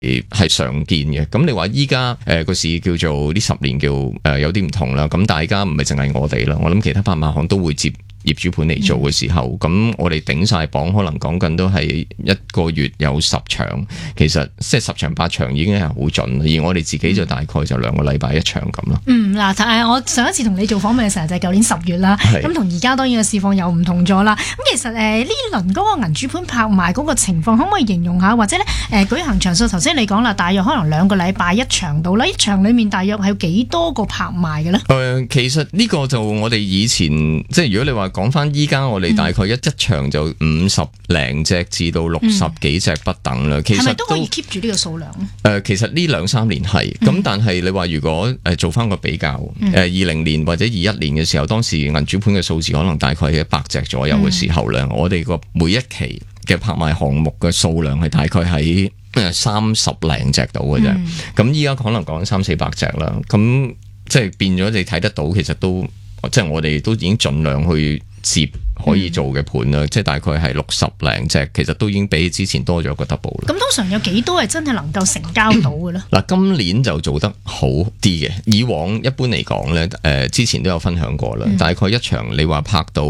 係常見嘅。咁你話依家個市叫做呢10年叫有啲唔同啦。咁大家唔係淨係我哋啦，我諗其他拍賣行都會接業主盤嚟做嘅時候，咁我哋頂晒磅，可能講緊都係一個月有10場，其實即係10場8場已經係好準，而我哋自己就大概就2個禮拜1場咁咯。 嗱，我上一次同你做訪問嘅時候就係舊年10月啦，咁同而家當然嘅市況又唔同咗啦。咁其實呢輪嗰個銀主盤拍賣嗰個情況，可唔可以形容下，或者咧舉行場數？頭先你講啦，大約可能2個禮拜1場到啦，一場裡面大約係有幾多個拍賣嘅咧？ 其實呢個就我哋以前即係如果你話講翻依家，我哋大概一場就50零隻至到60幾隻不等啦。其實係咪都可以 keep 住呢個數量？ 其實呢2-3年係咁，但係你話如果做翻個比較，20年或者21年嘅時候，當時銀主盤嘅數字可能大概係100隻左右嘅時候咧，我哋個每一期嘅拍賣項目嘅數量係大概喺30零隻到嘅啫。咁依家可能講300-400隻啦。咁即係變咗你睇得到，其實都即係我哋都已經盡量去接可以做嘅盤啦，即係大概係60零隻，其實都已經比之前多咗個 double 啦。咁通常有幾多係真係能夠成交到嘅咧？嗱， 今年就做得好啲嘅，以往一般嚟講咧，之前都有分享過啦，大概一場你話拍到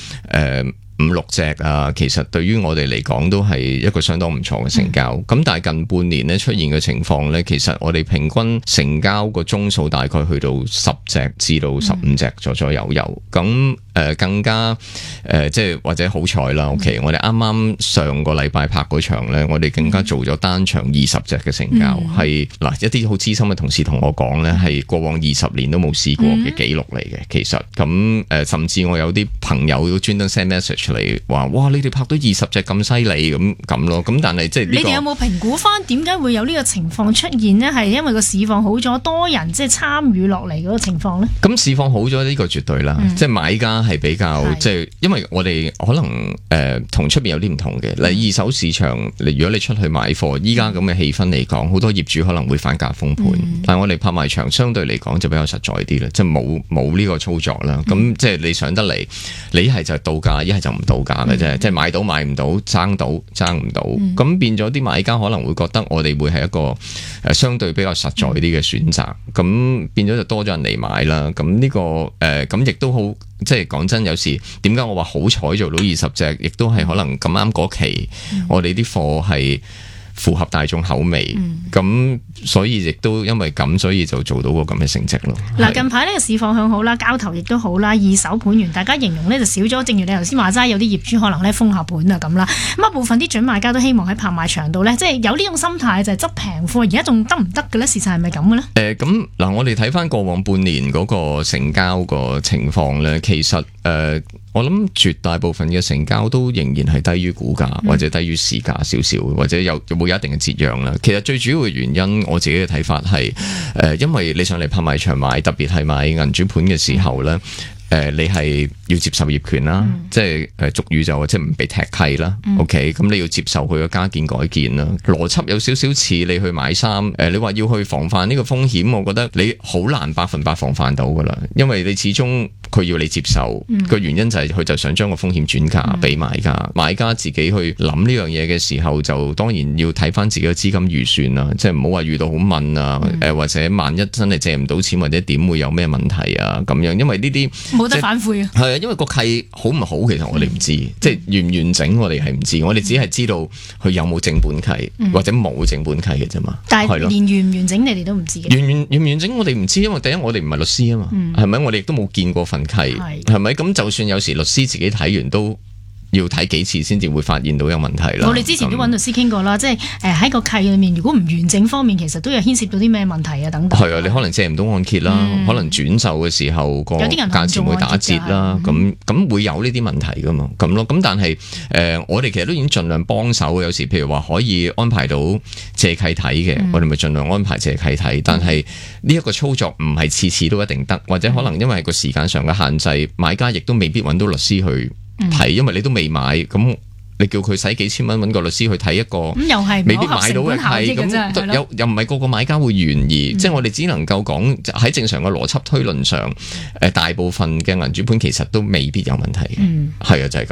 5-6隻啊，其實對於我哋嚟講都係一個相當唔錯嘅成交。咁但係近半年咧出現嘅情況咧，其實我哋平均成交個宗數大概去到10隻至到15隻左右有。咁更加即係或者好彩啦。OK，我哋啱啱上個禮拜拍嗰場咧，我哋更加做咗單場20隻嘅成交，係嗱一啲好資深嘅同事同我講咧，係過往20年都冇試過嘅紀錄嚟嘅。其實咁甚至我有啲朋友都專登 send message嚟話，哇！你哋拍到20隻咁犀利咁咯。咁但係即係你哋有冇評估翻點解會有呢個情況出現呢？係因為個市況好咗，多人即係參與落嚟嗰個情況呢？ 咁市況好咗呢個絕對啦，即係買家係比較即係，因為我哋可能同出邊有啲唔同嘅。例如二手市場，如果你出去買貨，依家咁嘅氣氛嚟講，好多業主可能會反價封盤，但係我哋拍賣場相對嚟講就比較實在啲啦，即係冇呢個操作啦。咁即係你上得嚟，你一係就到價，一係就唔到價嘅啫，即係買到買唔到，爭到爭唔到，咁變咗啲買家可能會覺得我哋會係一個相對比較實在啲嘅選擇，咁變咗就多咗人嚟買啦。咁呢個咁亦都好，即係講真，有時點解我話好彩做到20隻，亦都係可能咁啱嗰期我哋啲貨係符合大眾口味，咁所以亦都因為咁，所以就做到個咁嘅成績咯。 嗱，近排呢個市況向好啦，交投亦都好啦，二手盤源大家形容呢就少咗。正如你頭先話齋，有啲業主可能呢封下盤啊咁啦。咁部分啲準買家都希望喺拍賣場度呢，即係有呢種心態就係執平貨。而家仲得唔得嘅呢？事實係咪咁嘅呢？ 咁嗱，我哋睇翻過往半年嗰個成交個情況呢，其實我諗絕大部分嘅成交都仍然係低於股價或者低於市價少少，或者有冇一定嘅折讓啦。其實最主要嘅原因，我自己嘅睇法係因為你上嚟拍賣場買，特別係買銀主盤嘅時候呢，你係要接受業權啦，即係俗語就即係唔俾踢契啦。OK， 咁你要接受佢嘅加建改建啦。邏輯有少少似你去買衫，你話要去防範呢個風險，我覺得你好難100%防範到噶啦，因為你始終佢要你接受個原因就係佢就想將個風險轉嫁俾買家，買家自己去諗呢樣嘢嘅時候，就當然要睇翻自己嘅資金預算啦，即係唔好話遇到好問啊，或者萬一真係借唔到錢或者點會有咩問題啊咁樣，因為呢啲冇得反悔啊。 係啊，因為個契好唔好，其實我哋唔知，即係完唔完整，我哋係唔知，我哋只係知道佢有冇正本契或者冇正本契嘅啫嘛。 但係連完唔完整，你哋都唔知嘅。 完唔完整，我哋唔知，因為第一我哋唔係律師啊嘛，係咪？我哋亦都冇見過份契，係咪？咁就算有時律師自己睇完都要睇幾次先至會發現到有問題啦。 我哋之前都揾律師傾過啦，即係喺個契裏面，如果唔完整方面，其實都有牽涉到啲咩問題啊等等。 係啊，你可能借唔到按揭啦，可能轉售嘅時候個價錢會打折啦，咁會有呢啲問題噶嘛，咁咯。咁但係我哋其實都已經盡量幫手，有時譬如話可以安排到借契睇嘅，我哋咪盡量安排借契睇。但係呢一個操作唔係次次都一定得，或者可能因為個時間上嘅限制，買家亦都未必揾到律師去睇，因為你都未買，咁你叫佢使幾千蚊揾個律師去睇一個， 又係未必買到嘅契，咁又唔係個個買家會願意，即係我哋只能夠講喺正常嘅邏輯推論上，大部分嘅銀主盤其實都未必有問題嘅，係啊，就係咁咯。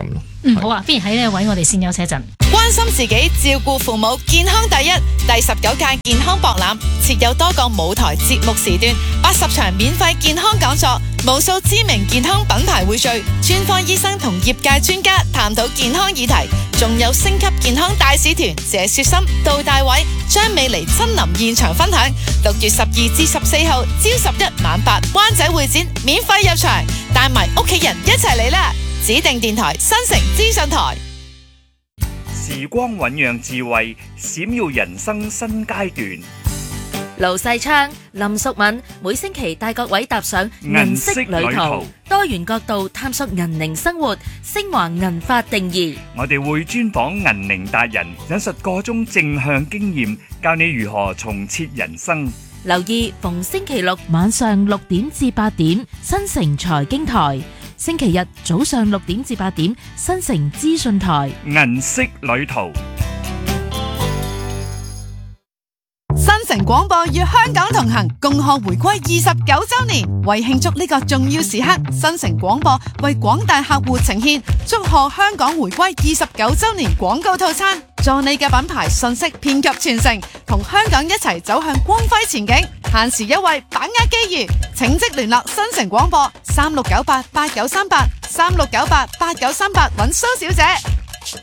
好啊，不如喺呢個位我哋先休息一陣。 關心自己，照顧父母，健康第一。第19屆健康博覽設有多個舞台節目時段，80場免費健康講座，無數知名健康品牌匯聚，專科醫生同業界專家探討健康議題，仲有星級健康大使團謝雪心、杜大偉、張美妮親臨現場分享。6月12至14號，朝11晚8，灣仔會展免費入場，帶埋屋企人一齊嚟啦！指定電台新城資訊台。 時光醞釀智慧，閃耀人生新階段。 盧世昌、林淑敏每星期帶各位踏上銀色旅途，多元角度探索銀齡生活，升華銀髮定義。 我哋會專訪銀齡達人，引述個中正向經驗，教你如何重設人生。 留意逢星期六晚上6點至8點，新城財經台；星期日早上6點至8點，新城資訊台。 銀色旅途。 新城廣播與香港同行，共賀回歸29週年。為慶祝呢個重要時刻，新城廣播為廣大客戶呈現祝賀香港回歸29週年廣告套餐，助你嘅品牌信息遍及全城，同香港一齊走向光輝前景。限時優惠，把握機遇，請即聯絡新城廣播36988938 36988938揾蘇小姐。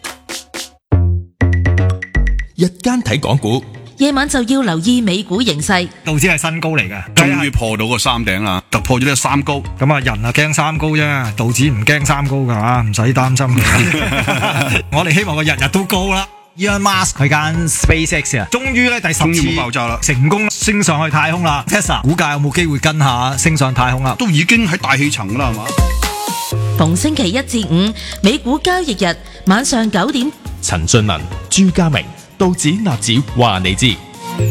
日間睇港股， 夜晚就要留意美股形勢。 道指係新高嚟嘅， 終於破到個三頂啦，突破咗呢個三高。 咁啊，人啊驚三高啫，道指唔驚三高噶吓，唔使擔心嘅。我哋希望佢日日都高啦。Elon Musk 佢間 SpaceX 啊，終於咧第10次爆炸啦， 成功升上去太空啦。Tesla 股價有冇機會跟下升上太空啊？ 都已經喺大氣層啦，係嘛？ 逢星期1至5，美股交易日晚上9點， 陳俊文、朱家明、道指納指話你知。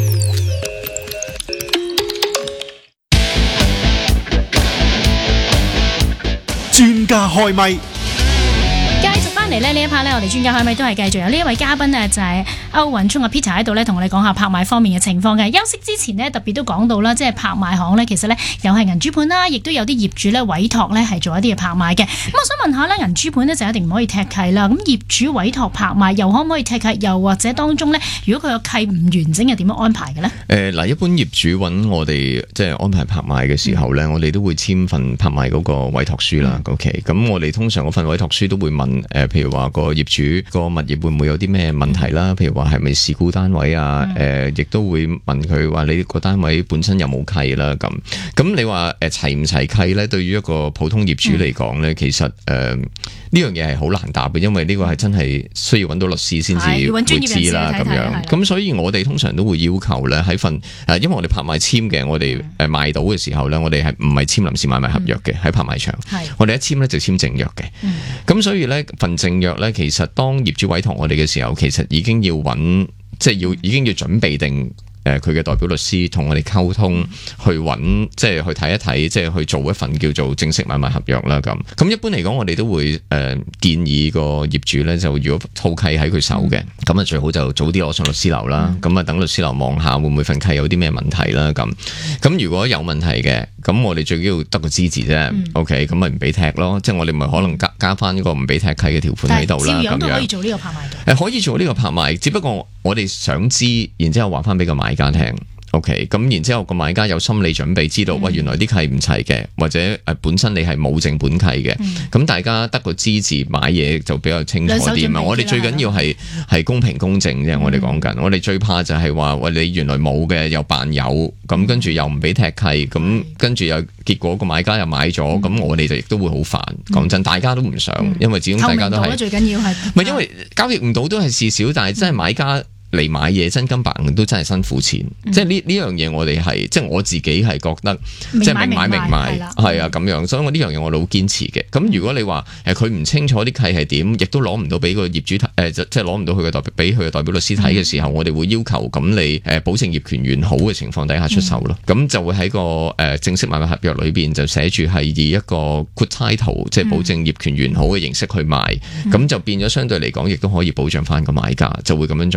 專家開咪。 繼續翻嚟呢一 part 呢，我哋專家開咪都係繼續有呢一位嘉賓呢，就係歐允聰Peter 喺度呢，同我哋講下拍賣方面嘅情況嘅。休息之前呢，特別都講到啦，即係拍賣行呢，其實呢，又係銀主盤啦，亦都有啲業主呢委託呢係做一啲嘅拍賣嘅。咁我想問下呢，銀主盤呢就一定唔可以踢契啦。咁業主委託拍賣又可唔可以踢契？又或者當中呢，如果佢個契唔完整，係點樣安排嘅呢？ 嗱，一般業主揾我哋即係安排拍賣嘅時候呢，我哋都會簽份拍賣嗰個委託書啦。OK，咁我哋通常嗰份委託書都會問譬如話個業主個物業會唔會有啲咩問題啦？譬如話係咪事故單位啊？亦都會問佢話你個單位本身有冇契啦？咁你話齊唔齊契呢？對於一個普通業主嚟講呢，其實呢樣嘢係好難答嘅，因為呢個係真係需要揾到律師先至會知啦。咁樣咁，所以我哋通常都會要求呢喺份因為我哋拍賣簽嘅，我哋賣到嘅時候呢，我哋係唔係簽臨時買賣合約嘅喺拍賣場，我哋一簽呢就簽正約嘅。咁所以呢份正約呢，其實當業主委託我哋嘅時候，其實已經要揾，即係已經要準備定佢嘅代表律師同我哋溝通，去揾即係去睇一睇，即係去做一份叫做正式買賣合約啦。咁一般嚟講，我哋都會建議個業主呢，就如果套契喺佢手嘅，咁啊最好就早啲攞上律師樓啦。咁啊等律師樓望下會唔會份契有啲咩問題啦。咁如果有問題嘅，咁我哋最緊要得個支持啫。OK， 咁咪唔俾踢咯。即係我哋咪可能加翻呢個唔俾踢契嘅條款喺度啦。咁樣都可以做呢個拍賣嘅。可以做呢個拍賣，只不過我哋想知，然之後話翻俾個買家聽。OK， 咁然之後個買家有心理準備，知道喂原來啲契唔齊嘅，或者本身你係冇正本契嘅，咁大家得個知字買嘢就比較清楚啲嘛。我哋最緊要係公平公正啫。我哋講緊，我哋最怕就係話喂你原來冇嘅又扮有，咁跟住又唔俾踢契，咁跟住又結果個買家又買咗，咁我哋就亦都會好煩。講真，大家都唔想，因為始終大家都係最緊要係唔係因為交易唔到都係事少，但係真係買家嚟買嘢真金白銀都真係辛苦錢，即係呢樣嘢我哋係即係我自己係覺得即係明買明賣係啊咁樣，所以我呢樣嘢我哋好堅持嘅。咁如果你話佢唔清楚啲契係點，亦都攞唔到俾個業主即係攞唔到佢嘅代表俾佢嘅代表律師睇嘅時候，我哋會要求咁你保證業權完好嘅情況底下出售咯。咁就會喺個正式買賣合約裏邊就寫住係以一個 good title 即係保證業權完好嘅形式去賣，咁就變咗相對嚟講亦都可以保障翻個買家，就會咁樣做咯。咁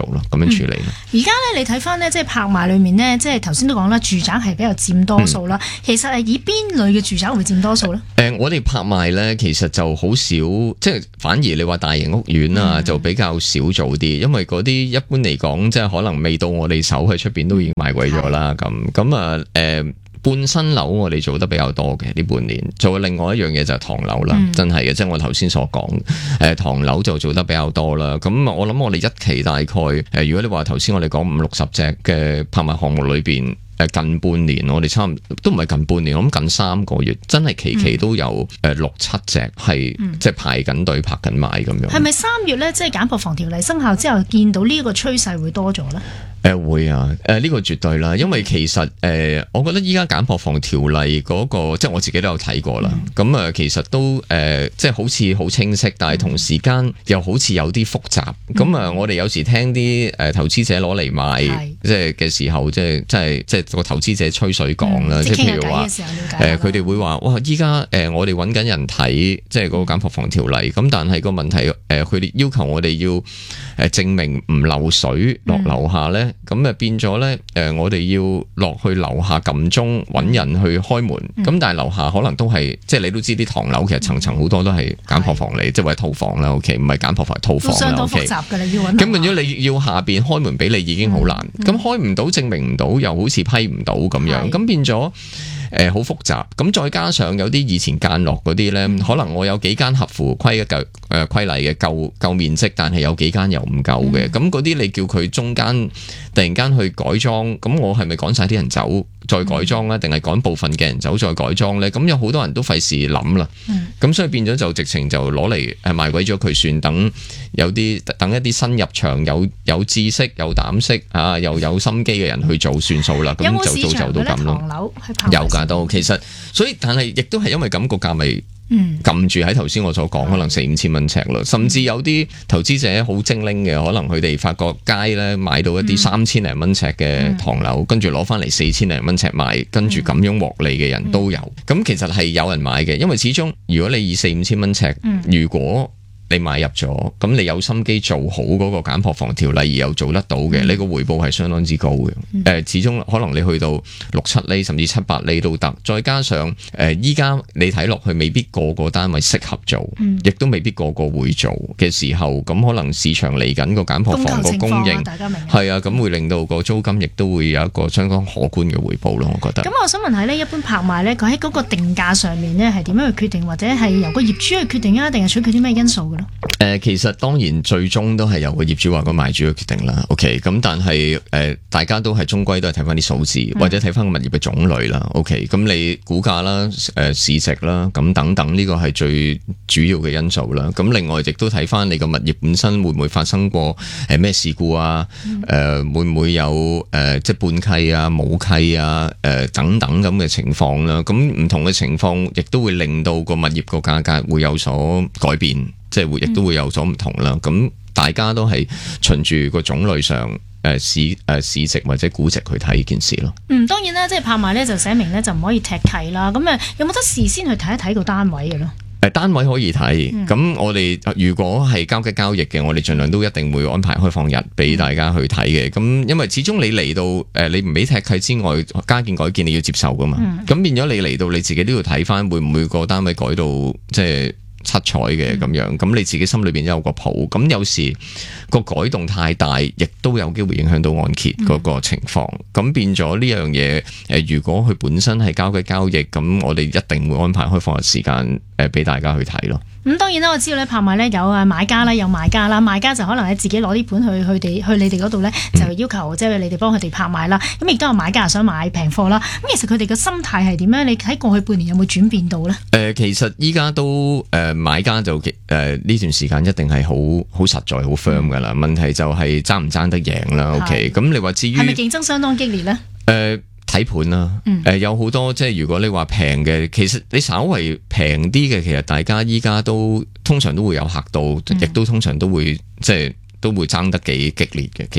樣處理啦。 而家咧，你睇翻咧，即係拍賣裏面呢，即係頭先都講啦，住宅係比較佔多數啦。其實係以邊類嘅住宅會佔多數咧？ 我哋拍賣咧，其實就好少，即係反而你話大型屋苑啊，就比較少做啲，因為嗰啲一般嚟講，即係可能未到我哋手喺出邊都已經賣鬼咗啦。咁啊，半新樓我哋做得比較多嘅呢半年，做另外一樣嘢就係唐樓啦，真係嘅，即係我頭先所講，唐樓就做得比較多啦。咁我諗我哋一期大概如果你話頭先我哋講50-60隻嘅拍賣項目裏邊，近半年我哋差唔多都唔係近半年，我諗近3個月，真係期都有6-7隻係即係排緊隊拍緊賣咁樣。係咪 3月咧，即係減破防條例生效之後，見到呢個趨勢會多咗咧？ 會啊，呢個絕對啦，因為其實我覺得依家減破防條例嗰個，即係我自己都有睇過啦。咁其實都即係好似好清晰，但係同時間又好似有啲複雜。咁我哋有時聽啲投資者攞嚟賣，即係嘅時候，即係個投資者吹水講啦，即係譬如話佢哋會話哇，依家我哋揾緊人睇，即係嗰個減破防條例。咁但係個問題佢哋要求我哋要證明唔漏水落樓下咧。咁變咗咧，我哋要落去樓下撳鐘揾人去開門，咁但係樓下可能都係，即係你都知啲唐樓其實層層好多都係減破房嚟，即係或者套房啦 ，OK， 唔係減破房係套房啦， 相當複雜㗎啦，要揾。 咁變咗你要下邊開門俾你已經好難，咁開唔到證明唔到，又好似批唔到咁樣，咁變咗。好複雜，咁再加上有啲以前間落嗰啲咧，可能我有幾間合乎規例嘅夠面積，但係有幾間又唔夠嘅，咁嗰啲你叫佢中間突然間去改裝，咁我係咪趕晒啲人走再改裝咧，定係趕部分嘅人走再改裝咧？咁有好多人都費事諗啦，咁所以變咗就直情就攞嚟賣鬼咗佢算，等一啲新入場有知識有膽識又有心機嘅人去做算數啦，咁就造就到咁咯。有㗎都其實，所以但係亦都係因為咁個價咪撳住喺頭先我所講，可能4-5千蚊尺咯，甚至有啲投資者好精靈嘅，可能佢哋發覺街咧買到一啲3000零蚊尺嘅唐樓，跟住攞翻嚟4000零蚊尺賣，跟住咁樣獲利嘅人都有。咁其實係有人買嘅，因為始終如果你以4-5千蚊尺，如果你買入咗，咁你有心機做好嗰個減破防條例而又做得到嘅，你個回報係相當之高嘅。始終可能你去到6-7厘甚至7-8厘都得，再加上依家你睇落去未必個個單位適合做，亦都未必個個會做嘅時候，咁可能市場嚟緊個減破防個供應係啊，咁會令到個租金亦都會有一個相當可觀嘅回報咯。我覺得。咁我想問下呢，一般拍賣呢，佢喺嗰個定價上面呢，係點樣去決定，或者係由個業主去決定啊，定係取決啲咩因素嘅咧？ 其實當然最終都係由個業主或個賣主去決定啦。OK， 咁但係大家都係終歸都係睇翻啲數字，或者睇翻個物業嘅種類啦。OK，咁你股價啦、市值啦，咁等等呢個係最主要嘅因素啦。咁另外亦都睇翻你個物業本身會唔會發生過咩事故啊？會唔會有即係半契啊、冇契啊、等等咁嘅情況啦？咁唔同嘅情況亦都會令到個物業個價格會有所改變。即係亦都會有所唔同啦，咁大家都係循住個種類上市值或者估值去睇呢件事咯。 當然啦，即係拍賣咧就寫明咧就唔可以踢契啦。咁有冇得事先去睇一睇個單位嘅咯？ 單位可以睇，咁我哋如果係交吉交易嘅，我哋盡量都一定會安排開放日俾大家去睇嘅。咁因為始終你嚟到你唔俾踢契之外，加建改建你要接受噶嘛。咁變咗你嚟到你自己都要睇翻會唔會個單位改到即係七彩嘅咁樣，咁你自己心裏邊有個譜，咁有時個改動太大，亦都有機會影響到按揭嗰個情況，咁變咗呢樣嘢，如果佢本身係交嘅交易，咁我哋一定會安排開放嘅時間，俾大家去睇咯。 咁當然啦，我知道咧拍賣咧有買家啦，有賣家啦，賣家就可能你自己攞啲盤去你哋嗰度咧，就要求即係你哋幫佢哋拍賣啦。咁亦都有買家想買平貨啦。咁其實佢哋嘅心態係點咧？你喺過去半年有冇轉變到咧？ 其實依家都買家就呢段時間一定係好實在好 firm 噶啦。問題就係爭唔爭得贏啦。OK，咁你話至於係咪競爭相當激烈咧？ 睇盤啦，有好多即係如果你話平嘅，其實你稍為平啲嘅，其實大家依家都通常都會有客到，亦都通常都會即係都會爭得幾激烈嘅。其實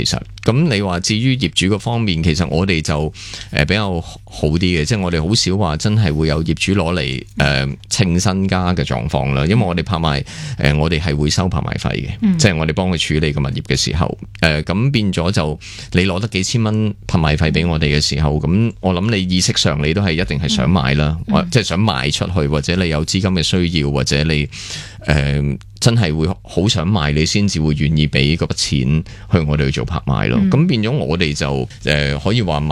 咁你話至於業主嗰方面，其實我哋就比較好啲嘅，即係我哋好少話真係會有業主攞嚟稱身家嘅狀況啦。因為我哋拍賣我哋係會收拍賣費嘅，即係我哋幫佢處理個物業嘅時候，咁變咗就你攞得幾千蚊拍賣費俾我哋嘅時候，咁我諗你意識上你都係一定係想買啦，即係想賣出去，或者你有資金嘅需要，或者你真係會好想賣，你先至會願意俾嗰筆錢去我哋去做拍賣咯。咁變咗我哋就可以話